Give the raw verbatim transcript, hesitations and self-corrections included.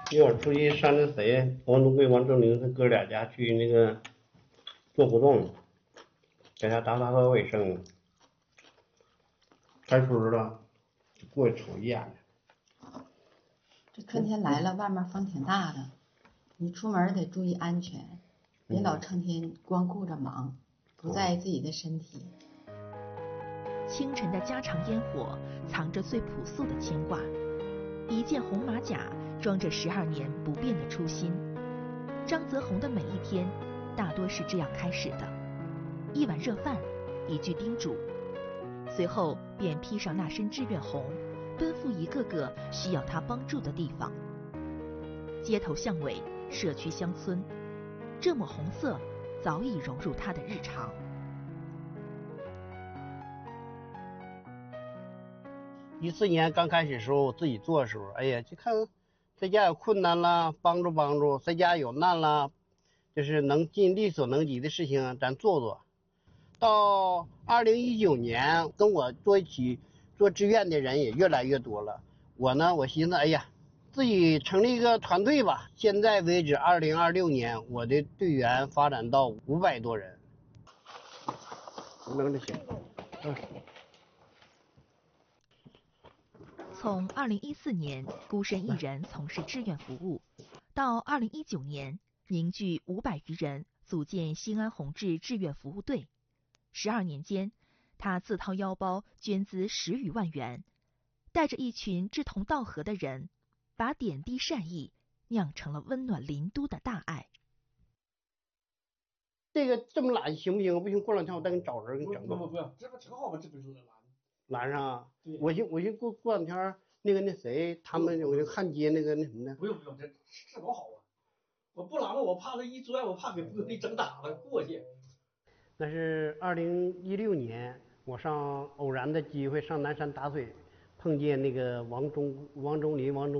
一会儿出去上那谁，王东贵、王正林他哥俩家去那个做活动，给他打扫个卫生。开春了，过去瞅一眼。 这春天来了，外面风挺大的，你出门得注意安全，别老成天光顾着忙，不在意自己的身体。 清晨的家常烟火藏着最朴素的牵挂，一件红马甲装着十二年不变的初心。张泽宏的每一天大多是这样开始的：一碗热饭，一句叮嘱，随后便披上那身志愿红，奔赴一个个需要他帮助的地方。街头巷尾，社区乡村，这抹红色早已融入他的日常。 一四年刚开始的时候，自己做的时候，哎呀，就看在家有困难了，帮助帮助；在家有难了，就是能尽力所能及的事情，咱做做。到二零一九年，跟我做一起做志愿的人也越来越多了。我呢，我寻思，哎呀，自己成立一个团队吧。现在为止，二零二六年，我的队员发展到五百多人。扔着行。嗯。 从二零一四年孤身一人从事志愿服务，到二零一九年凝聚五百余人组建兴安宏志志愿服务队，十二年间，他自掏腰包捐资十余万元，带着一群志同道合的人，把点滴善意酿成了温暖林都的大爱。 这个这么懒行不行？不行，过两天我再给你找人给你整个。 不不不，这不挺好吗？这不就是懒？ 拦上啊！ 对， 我寻我寻过过两天那个那谁他们有那个焊接那个那什么的。 不用不用，这这多好啊！我不拦了，我怕他一拽，我怕给给整打了过去。 那是二零一六年，我上偶然的机会上南山打水，碰见那个王中王中林王中。